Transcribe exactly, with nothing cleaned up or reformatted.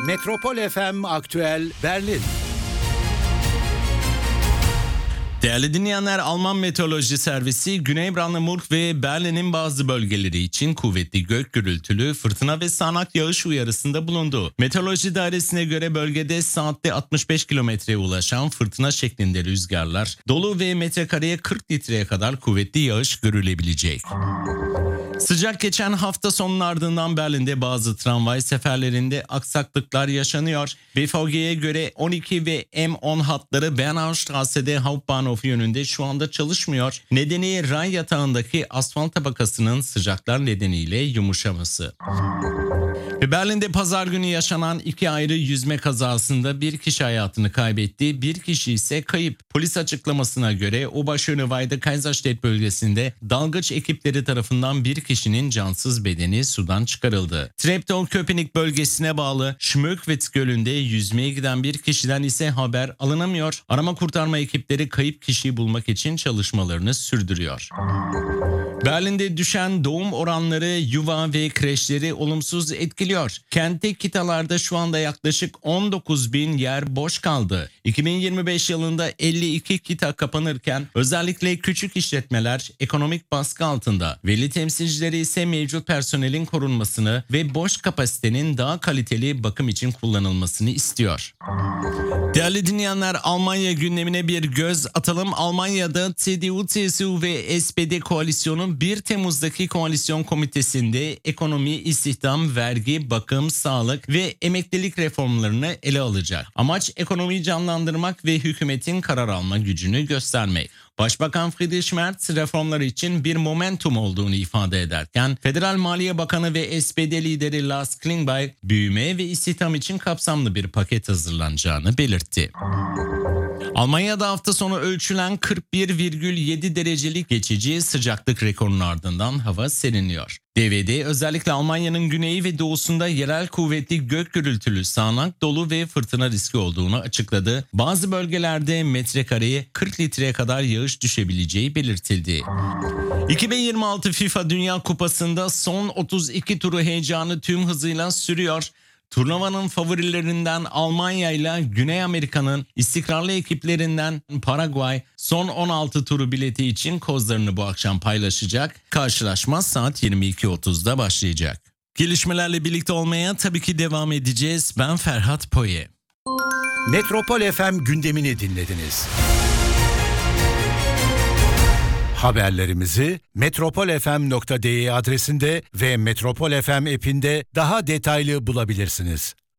Metropol F M Aktüel Berlin. Değerli dinleyenler, Alman Meteoroloji Servisi Güney Brandenburg ve Berlin'in bazı bölgeleri için kuvvetli gök gürültülü, fırtına ve sağanak yağış uyarısında bulundu. Meteoroloji Dairesi'ne göre bölgede saatte altmış beş kilometreye ulaşan fırtına şeklinde rüzgarlar, dolu ve metrekareye kırk litreye kadar kuvvetli yağış görülebilecek. Sıcak geçen hafta sonunun ardından Berlin'de bazı tramvay seferlerinde aksaklıklar yaşanıyor. B V G'ye göre on iki ve M on hatları Bernaustrasse'de Hauptbahnhof yönünde şu anda çalışmıyor. Nedeni ray yatağındaki asfalt tabakasının sıcaklar nedeniyle yumuşaması. Ve Berlin'de pazar günü yaşanan iki ayrı yüzme kazasında bir kişi hayatını kaybetti, bir kişi ise kayıp. Polis açıklamasına göre Oberschöneweide Kaiserstedt bölgesinde dalgıç ekipleri tarafından bir kişinin cansız bedeni sudan çıkarıldı. Treptow-Köpenick bölgesine bağlı Schmöckwitz Gölü'nde yüzmeye giden bir kişiden ise haber alınamıyor. Arama kurtarma ekipleri kayıp kişiyi bulmak için çalışmalarını sürdürüyor. Berlin'de düşen doğum oranları yuva ve kreşleri olumsuz etkiliyor. Kentteki kitalarda şu anda yaklaşık on dokuz bin yer boş kaldı. iki bin yirmi beş yılında elli iki kita kapanırken özellikle küçük işletmeler ekonomik baskı altında. Veli temsilcileri ise mevcut personelin korunmasını ve boş kapasitenin daha kaliteli bakım için kullanılmasını istiyor. Değerli dinleyenler, Almanya gündemine bir göz atalım. Almanya'da C D U, C S U ve S P D koalisyonu bir Temmuz'daki koalisyon komitesinde ekonomi, istihdam, vergi, bakım, sağlık ve emeklilik reformlarını ele alacak. Amaç ekonomiyi canlandırmak ve hükümetin karar alma gücünü göstermek. Başbakan Friedrich Merz reformlar için bir momentum olduğunu ifade ederken, Federal Maliye Bakanı ve S P D lideri Lars Klingbeil büyüme ve istihdam için kapsamlı bir paket hazırlanacağını belirtti. Almanya'da hafta sonu ölçülen kırk bir virgül yedi derecelik geçici sıcaklık rekorunun ardından hava serinliyor. D V D özellikle Almanya'nın güneyi ve doğusunda yerel kuvvetli gök gürültülü, sağanak, dolu ve fırtına riski olduğunu açıkladı. Bazı bölgelerde metrekareye kırk litreye kadar yağış düşebileceği belirtildi. iki bin yirmi altı FIFA Dünya Kupası'nda son otuz iki turu heyecanı tüm hızıyla sürüyor. Turnuvanın favorilerinden Almanya ile Güney Amerika'nın istikrarlı ekiplerinden Paraguay son on altı turu bileti için kozlarını bu akşam paylaşacak. Karşılaşma saat yirmi iki otuzda başlayacak. Gelişmelerle birlikte olmaya tabii ki devam edeceğiz. Ben Ferhat Poye. Metropol F M gündemini dinlediniz. Haberlerimizi metropol f m nokta d e adresinde ve Metropol F M app'inde daha detaylı bulabilirsiniz.